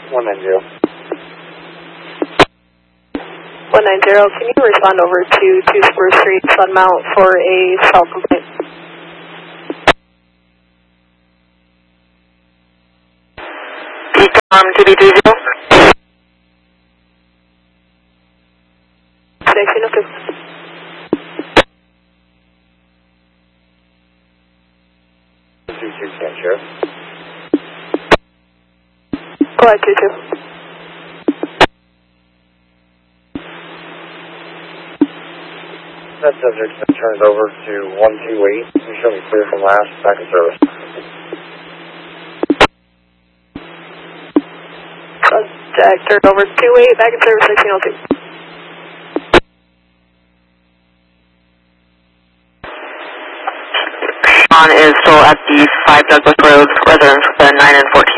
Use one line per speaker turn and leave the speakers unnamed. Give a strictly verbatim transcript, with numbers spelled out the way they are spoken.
one nine zero.
one nine zero, can you respond over to two Spruce Street, Sunmount, for a cell complaint?
Um, two B three zero.
sixteen oh two.
two two ten, Sheriff.
Go ahead, two two.
That subject's been turned over to one two eight. You show me clear from last, back in service.
Subject turned over two eight, back in service sixteen oh two.
Sean is still at the five Douglas Road, residence with the nine and fourteen.